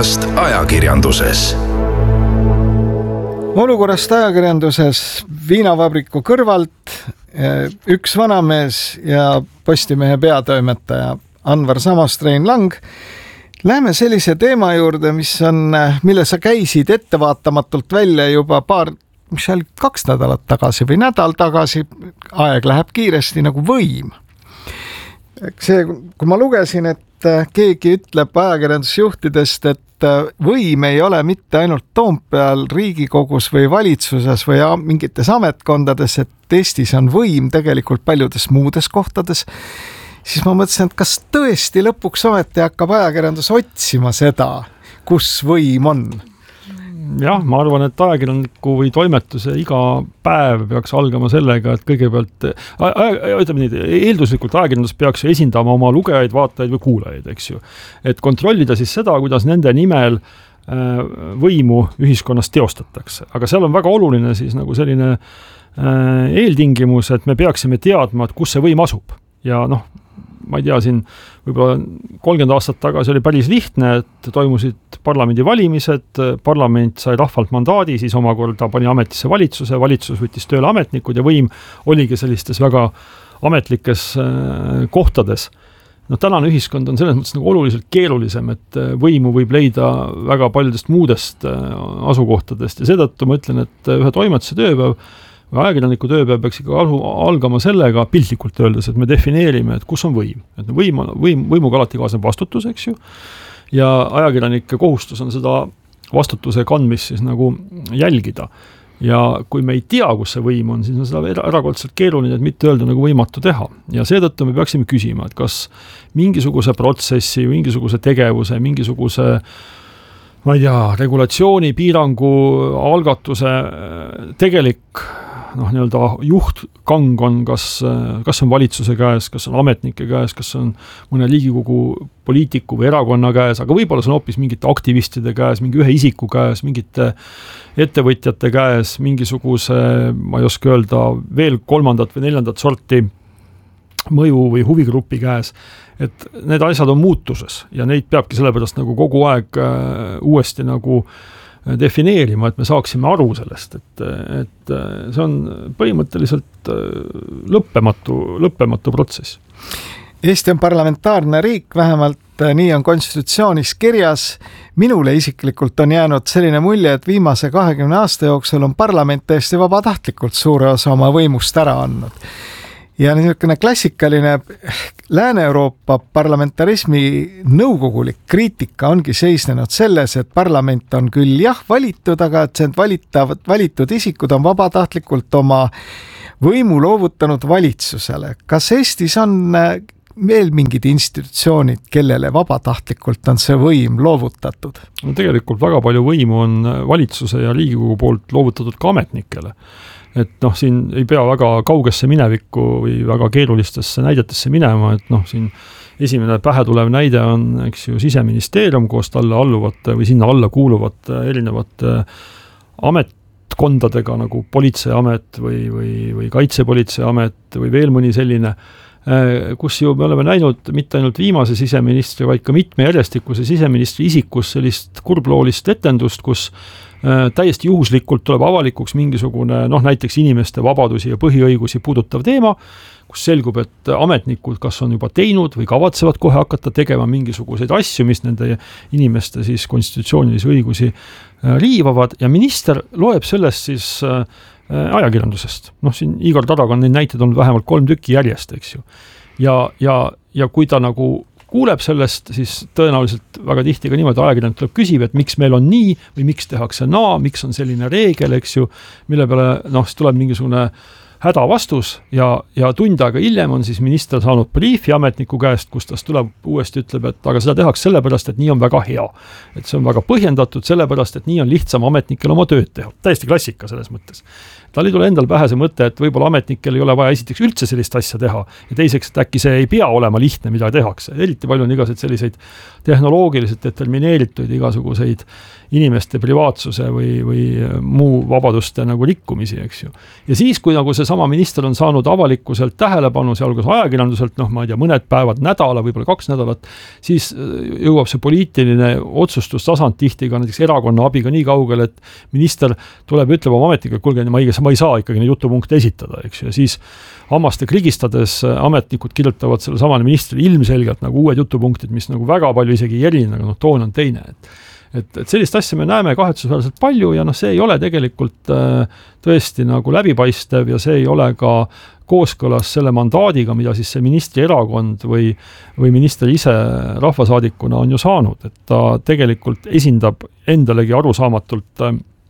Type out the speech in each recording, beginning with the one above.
olukorrast ajakirjanduses. Olukorrast ajakirjanduses viinavabriku kõrvalt üks vanamees ja Postimehe peatoimetaja Anvar Samost, Rein Lang. Läheme sellise teema juurde, mille sa käisid ettevaatamatult välja juba 2 nädalat tagasi või nädal tagasi. Aeg läheb kiiresti, nagu võim. Kui ma lugesin, et keegi ütleb ajakirjandusjuhtidest, et võim ei ole mitte ainult Toompeal, Riigikogus või valitsuses või mingites ametkondades, et Eestis on võim tegelikult paljudes muudes kohtades, siis ma mõtlesin, et kas tõesti lõpuks ometi hakkab ajakirjandus otsima seda, kus võim on? Jah, ma arvan, et ajakirjaniku või toimetuse iga päev peaks algama sellega, et kõigepealt eelduslikult ajakirjandus peaks ju esindama oma lugejaid, vaatajaid või kuulajaid, eks ju. Et kontrollida siis seda, kuidas nende nimel võimu ühiskonnas teostatakse. Aga seal on väga oluline siis nagu selline eeltingimus, et me peaksime teadma, et kus see võim asub. Ja ma ei tea, siin võib-olla 30 aastat tagasi oli päris lihtne, et toimusid parlamendi valimised, parlament sai rahvalt mandaadi, siis omakorda pani ametisse valitsuse, valitsus võttis tööle ametnikud ja võim oligi sellistes väga ametlikes kohtades. Tänane ühiskond on selles mõttes nagu oluliselt keerulisem, et võimu võib leida väga paljudest muudest asukohtadest ja seetõttu ma ütlen, et ühe toimetuse tööpäev või ajakirjaniku tööpäev peaks ikka algama sellega piltlikult öeldes, et me defineerime, et kus on võim. Et võimuga alati kaasneb vastutus, eks ju, ja ajakirjanike kohustus on seda vastutuse kandmist siis nagu jälgida. Ja kui me ei tea, kus see võim on, siis on seda erakordselt keeruline, et mitte öelda nagu võimatu teha. Ja seetõttu me peaksime küsima, et kas mingisuguse protsessi, mingisuguse tegevuse, mingisuguse ma ei tea, regulatsiooni, piirangu, algatuse tegelik nii-öelda juhtkang on, kas on valitsuse käes, kas on ametnike käes, kas on mõne Riigikogu poliitiku või erakonna käes, aga võib-olla see on hoopis mingite aktivistide käes, mingi ühe isiku käes, mingite ettevõtjate käes, mingisuguse, ma ei oska öelda, veel 3. või 4. sorti mõju või huvigrupi käes. Et need asjad on muutuses ja neid peabki sellepärast nagu kogu aeg uuesti nagu defineerima, et me saaksime aru sellest, et see on põhimõtteliselt lõppematu protsess. Eesti on parlamentaarne riik, vähemalt nii on konstitutsioonis kirjas. Minule isiklikult on jäänud selline mulje, et viimase 20 aasta jooksul on parlament täiesti vabatahtlikult suure osa oma võimust ära andnud. Ja niisugune klassikaline Lääne-Euroopa parlamentarismi nõukogulik kriitika ongi seisnenud selles, et parlament on küll valitud, aga et see valitud isikud on vabatahtlikult oma võimu loovutanud valitsusele. Kas Eestis on veel mingid institutsioonid, kellele vabatahtlikult on see võim loovutatud? Tegelikult väga palju võimu on valitsuse ja Riigikogu poolt loovutatud ka ametnikele. Et siin ei pea väga kaugesse minevikku või väga keerulistesse näidetesse minema, et siin esimene pähetulev näide on, eks ju, Siseministeerium koos talle alluvate või sinna alla kuuluvate erinevate ametkondadega nagu politseiamet või kaitsepolitseiamet või veel mõni selline, kus ju me oleme näinud mitte ainult viimase siseministri, vaid ka mitme järjestikuse siseministri isikus sellist kurbloolist etendust, kus täiesti juhuslikult tuleb avalikuks mingisugune, näiteks inimeste vabadusi ja põhiõigusi puudutav teema, kus selgub, et ametnikud kas on juba teinud või kavatsevad kohe hakata tegema mingisuguseid asju, mis nende inimeste siis konstitutsioonilisi õigusi riivavad ja minister loeb sellest siis ajakirjandusest. Siin Igor Taraga on neid näiteid olnud vähemalt 3 tükki järjest, eks ju. Ja kui ta nagu kuuleb sellest, siis tõenäoliselt väga tihti ka niimoodi ajakirjanik tuleb küsib, et miks meil on nii või miks tehakse naa, miks on selline reegel, eks ju, mille peale siis tuleb mingisugune hädavastus ja tund aega hiljem on siis minister saanud briefi ametniku käest, kus ta tuleb uuesti ütleb, et aga seda tehakse sellepärast, et nii on väga hea. Et see on väga põhjendatud sellepärast, et nii on lihtsam ametnikel oma tööd teha. Täiesti klassika selles mõttes. Tal ei tule endal pähe see mõte, et võib-olla ametnikel ei ole vaja esiteks üldse sellist asja teha ja teiseks, et äkki see ei pea olema lihtne, mida tehakse. Eriti palju on igasuguseid selliseid tehnoloogiliselt determineeritud igasuguseid inimeste privaatsuse või muu vabaduste nagu rikkumisi, eks ju. Ja siis, kui nagu see seesama minister on saanud avalikkuselt tähelepanu, sealhulgas ajakirjanduselt, ma ei tea, mõned päevad, nädala, võib-olla 2 nädalat, siis jõuab see poliitiline otsustustasand tihti ka näiteks erakonna abiga nii kaugele, et minister tuleb ja ütleb oma ametnikele, kuulge, ma ei saa ikkagi neid jutupunkte esitada, eks ju, ja siis hammaste krigistades ametnikud kirjutavad selle samale ministrile ilmselgelt nagu uued jutupunktid, mis nagu väga palju isegi ei erine, aga toon on teine, et sellist asja me näeme kahetsusväärselt palju ja see ei ole tegelikult tõesti nagu läbipaistev ja see ei ole ka kooskõlas selle mandaadiga, mida siis see ministri erakond või minister ise rahvasaadikuna on ju saanud, et ta tegelikult esindab endalegi arusaamatult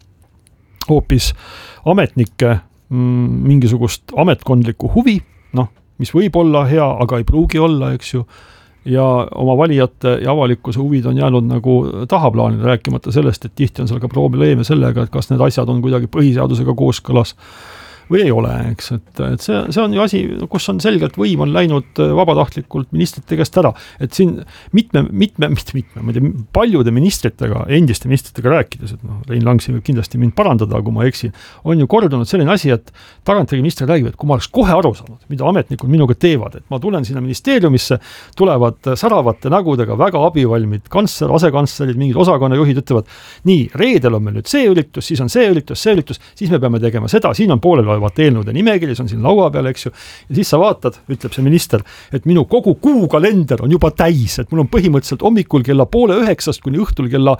hoopis ametnike mingisugust ametkondlikku huvi, mis võib olla hea, aga ei pruugi olla, eks ju, ja oma valijate ja avalikkuse huvid on jäänud nagu tahaplaanile, rääkimata sellest, et tihti on seal ka probleeme sellega, et kas need asjad on kuidagi põhiseadusega kooskõlas või ei ole, eks, et see on ju asi, kus on selgelt võim on läinud vabatahtlikult ministrite käest ära, et siin mitme, ma ei tea, paljude ministritega, endiste ministritega rääkides, et Rein Lang siin võib kindlasti mind parandada, kui ma eksin, on ju kordunud selline asi, et tagantjärgi minister räägib, et kui ma oleks kohe aru saanud, mida ametnikud minuga teevad, et ma tulen sinna ministeeriumisse, tulevad säravate nägudega väga abivalmid kantsler, asekantslerid, mingid osakonnajuhid ütlevad, nii, reedel on meil nüüd see üritus, siis on see üritus, siis me peame tegema seda, siin on poolel eelnõude nimekirjas on siin laua peal, eks ju, ja siis sa vaatad, ütleb see minister, et minu kogu kuukalender on juba täis, et mul on põhimõtteliselt hommikul kella 8:30 kuni õhtul kella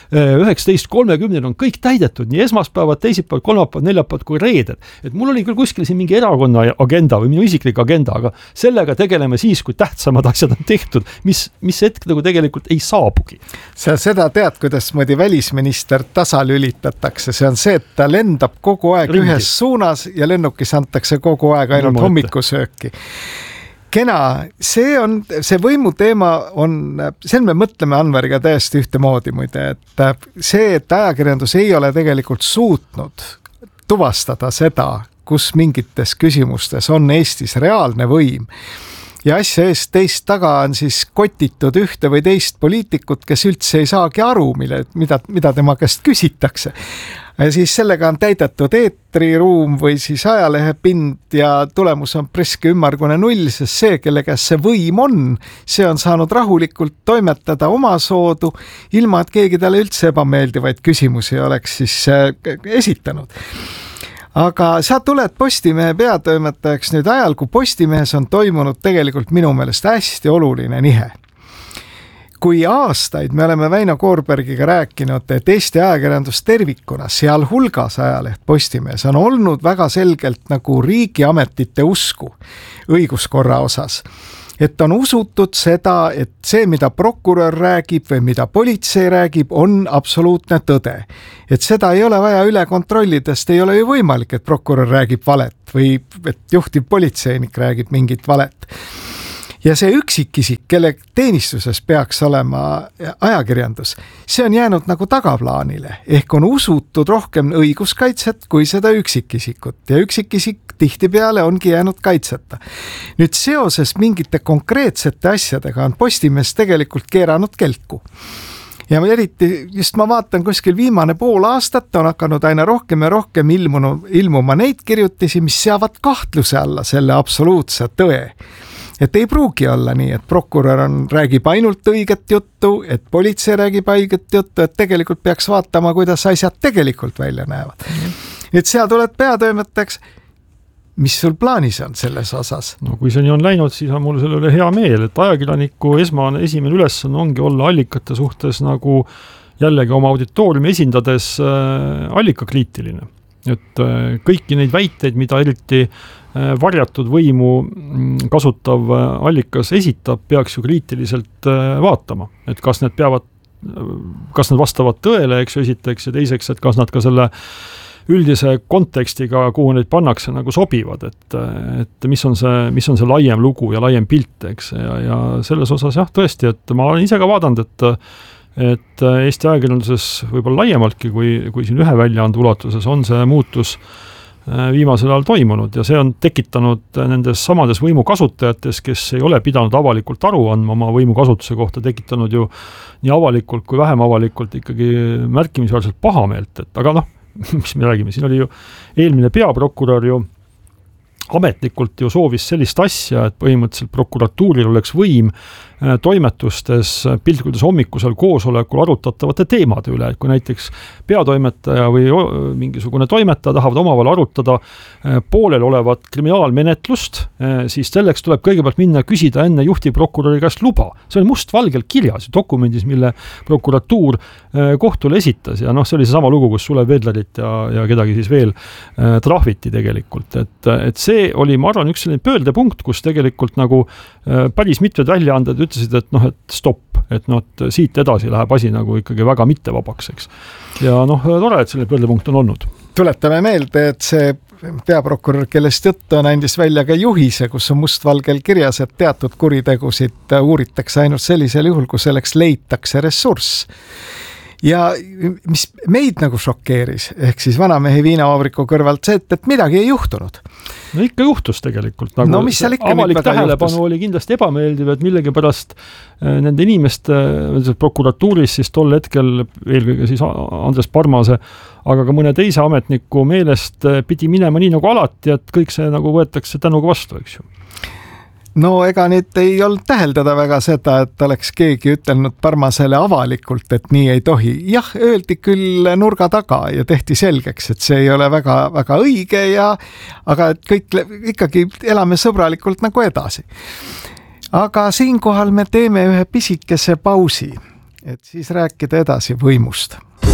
19:30 on kõik täidetud, nii esmaspäevad, teisipäevad, kolmapäevad, neljapäevad kui reeded. Et mul oli küll kuskil siin mingi erakonna agenda või minu isiklik agenda, aga sellega tegeleme siis, kui tähtsamad asjad on tehtud, mis hetk nagu tegelikult ei saabugi. Sa seda tead, kuidas moodi välisminister tasalülitatakse, see on see, et ta lendab kogu aeg ühes suunas ja lennukis antakse kogu aeg ainult hommikusööki. Kena, see võimuteema on, seal me mõtleme Anveriga täiesti ühtemoodi muide, et see, et ajakirjandus ei ole tegelikult suutnud tuvastada seda, kus mingites küsimustes on Eestis reaalne võim ja asja eest teist taga on siis kotitud ühte või teist poliitikut, kes üldse ei saagi aru, mida tema käest küsitakse. Ja siis sellega on täidetud eetriruum või siis ajalehepind ja tulemus on preski ümmargune null, sest see, kelle käes see võim on, see on saanud rahulikult toimetada omasoodu, ilma et keegi talle üldse ebameeldivaid küsimusi oleks siis esitanud. Aga sa tuled Postimehe peatoimetajaks nüüd ajal, kui Postimehes on toimunud tegelikult minu meelest hästi oluline nihe. Kui aastaid me oleme Väino Koorbergiga rääkinud, et Eesti ajakirjandus tervikuna, seal hulgas ajaleht Postimehes, on olnud väga selgelt nagu riigiametite usku õiguskorra osas. Et on usutud seda, et see, mida prokurör räägib või mida politsei räägib, on absoluutne tõde. Et seda ei ole vaja üle kontrollida, sest ei ole ju võimalik, et prokurör räägib valet või et juhtiv politseinik räägib mingit valet. Ja see üksikisik, kelle teenistuses peaks olema ajakirjandus, see on jäänud nagu tagaplaanile, ehk on usutud rohkem õiguskaitset kui seda üksikisikut ja üksikisik tihtipeale ongi jäänud kaitseta. Nüüd seoses mingite konkreetsete asjadega on Postimees tegelikult keeranud kelku. Ja eriti just ma vaatan kuskil viimane pool aastat on hakanud aina rohkem ja rohkem ilmuma neid kirjutisi, mis seavad kahtluse alla selle absoluutse tõe. Et ei pruugi olla nii, et prokurör räägib ainult õiget juttu, et politsei räägib õiget juttu, et tegelikult peaks vaatama, kuidas asjad tegelikult välja näevad. Et seal tuled peatoimetajaks, mis sul plaanis on selles osas? No kui see nii on läinud, siis on mul selle üle hea meel, et ajakirjaniku esimene ülesanne ongi olla allikate suhtes nagu jällegi oma auditooriumi esindades allikakriitiline. Et kõiki neid väiteid, mida eriti varjatud võimu kasutav allikas esitab, peaks ju kriitiliselt vaatama, et kas need vastavad tõele, eks ju, esiteks, ja teiseks, et kas nad ka selle üldise kontekstiga, kuhu neid pannakse, nagu sobivad, et mis on see laiem lugu ja laiem pilt, eks, ja selles osas jah, tõesti, et ma olen ise ka vaadanud, et Eesti ajakirjanduses võib-olla laiemaltki, kui siin ühe väljaande ulatuses on see muutus viimasel ajal toimunud ja see on tekitanud nendes samades võimukasutajates, kes ei ole pidanud avalikult aru andma oma võimukasutuse kohta, tekitanud ju nii avalikult kui vähem avalikult ikkagi märkimisväärselt pahameelt, et aga noh, mis me räägime, siin oli ju eelmine peaprokurör ju ametlikult ju soovis sellist asja, et põhimõtteliselt prokuratuuril oleks võim toimetustes piltkudes hommikusel koosolekul arutatavate teemade üle, et kui näiteks peatoimetaja või mingisugune toimetaja tahavad omavahel arutada poolel olevat kriminaalmenetlust, siis selleks tuleb kõigepealt minna küsida enne juhtivprokuröri käest luba. See on mustvalgelt kirjas dokumendis, mille prokuratuur kohtule esitas ja see oli seesama lugu, kus Sulev Vedlerit ja kedagi siis veel trahviti tegelikult, et see oli, ma arvan, üks selline pöördepunkt, kus tegelikult nagu päris mitmed väljaanded ütlesid, et stopp, et siit edasi läheb asi nagu ikkagi väga mittevabaks, eks. Ja tore, et selline pöördepunkt on olnud. Tuletame meelde, et see peaprokurör, kellest juttu on, andis välja ka juhise, kus on mustvalgel kirjas, et teatud kuritegusid uuritakse ainult sellisel juhul, kui selleks leitakse ressurss. Ja mis meid nagu šokeeris, ehk siis vanamehe viinavabriku kõrvalt see, et midagi ei juhtunud. No ikka juhtus tegelikult. Nagu mis seal ikka avalik tähelepanu oli kindlasti ebameeldiv, et millegipärast nende inimeste prokuratuuris siis tol hetkel, eelkõige siis Andres Parmase, aga ka mõne teise ametniku meelest pidi minema nii nagu alati, et kõik see nagu võetakse tänuga vastu, eks ju. No ega nüüd ei olnud täheldada väga seda, et oleks keegi ütelnud Parmasele avalikult, et nii ei tohi. Jah, öeldi küll nurga taga ja tehti selgeks, et see ei ole väga, väga õige aga et kõik ikkagi elame sõbralikult nagu edasi. Aga siinkohal me teeme ühe pisikese pausi, et siis rääkida edasi võimust.